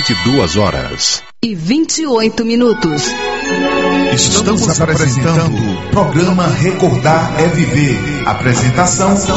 22h28. Estamos apresentando o programa Recordar é Viver. Apresentação